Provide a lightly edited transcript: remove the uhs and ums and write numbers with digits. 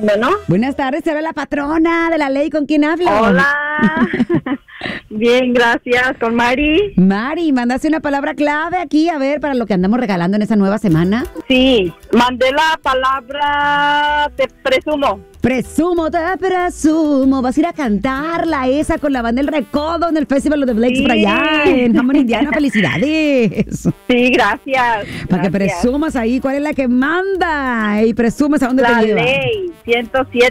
Bueno. Buenas tardes, se ve la patrona de la ley. ¿Con quién hablo? Hola. Bien, gracias. Con Mari. Mari, mandaste una palabra clave aquí, a ver, para lo que andamos regalando en esa nueva semana. Sí, mandé la palabra te presumo. Presumo, te presumo. Vas a ir a cantarla esa con la banda El Recodo en el Festival de Blakes por allá en Hammond, Indiana. ¡Felicidades! Sí, gracias. Para que presumas ahí cuál es la que manda y presumas a dónde La te lleva. ley 107.